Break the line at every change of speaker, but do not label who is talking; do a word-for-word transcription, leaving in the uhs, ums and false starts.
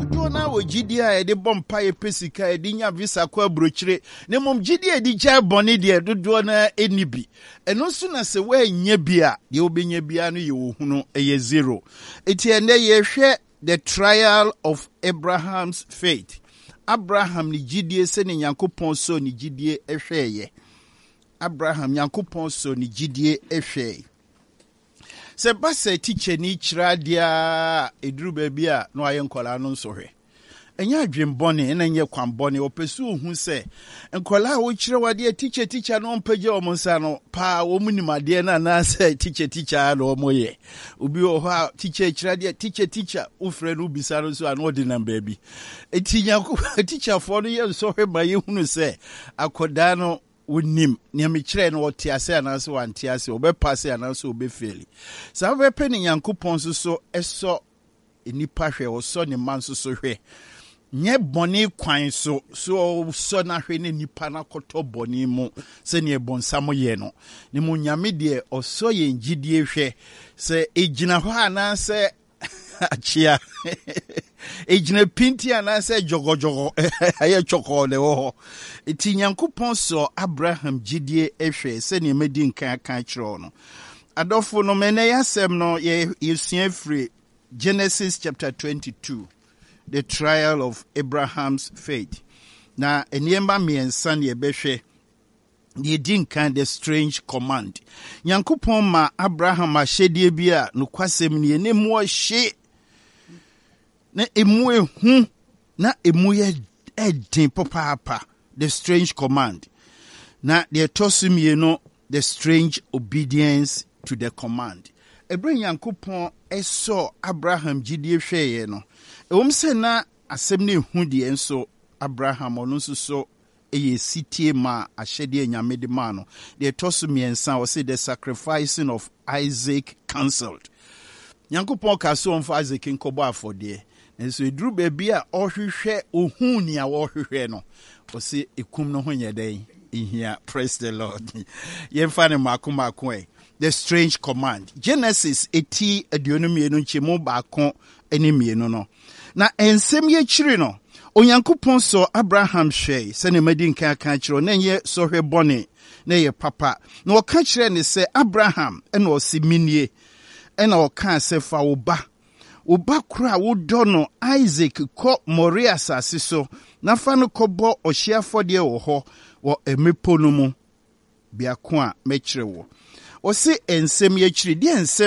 do na wo gidi a de bompa ye pesika e de nya visa kwa brochire ne mom gidi e di gya bone de dodo na enibi eno so na se wa nya bia de obenya bia no ye wo hunu e zero eti ene ye hwe the trial of Abraham's faith. Abraham ni gidi se ne Nyankopon so ni gidi ehweye. Abraham Nyankopon so ni gidi ehweye. Se base teacher ni kira dia eduru ba bia no aye nkola no so hwe. Enya adwembone na nye kwambone opesu hu se nkola wo kire wade teacher teacher no mpaje o monsa no pa wo munimade na na se teacher teacher no moye obi o ha teacher kire de teacher teacher ufre no bisa no so ano de namba bi etinya ko teacher fo no ye so hwe maye hunu se akoda no wonim ne me kire no wote ase ananso wante ase obepasse ananso obefeli sa obepe ne Nyankopon so so eso enipa hwe wo so ne man so so hwe nye boni kwan so so so na hwe ne nipa na koto boni mu se ne bonsamo ye no ne mu nyame de oso ye ngidie hwe se ejina ho ana se achia ejina pinti ana se jogojogo aye choko le ho eti Nyankopon so Abraham gidie ehwe se ne medi nkan kan kiro no adofo no mene yasem no ye yesua free Genesis chapter twenty-two. The trial of Abraham's faith. Na eniemba miensa ne ebehwe the din kind the strange command. Nyankopon ma Abraham ahyedie bi a no kwasem ne enemu ahye na emu ehu na emu ye edin papa the strange command. Na the tosumie no the strange obedience to the command. Ebren Nyankopon eso Abraham gidie hweye no ewom se na asem ne hu de enso Abraham ono nso so eye sitie ma ahyede nyame de ma no de toso miensa o say the sacrificing of Isaac cancelled. Nyankopon ka so on for Isaac nkobo afode enso eduru ba bia ohwehwe ohun ni a ohwehwe no o say ekum no ho nyeden ihia. Praise the Lord. Yemfa ne makoma akon the strange command. Genesis eti aduonumienu nchemu baako ene mienu no. Na ensem ye chiri no. Onyankopon so Abraham hwe se ne madi nkan kan chiro na ye so hwe bone na ye papa. Na o ka chire ne se Abraham ena o si minie ena o ka se fa wo ba. Wo ba kura wo do no Isaac ko Moria asase so na fa no kobo ohia fode wo ho wo emepo no mu bia ko a me chire wo. O se ensem ye chiri di ensem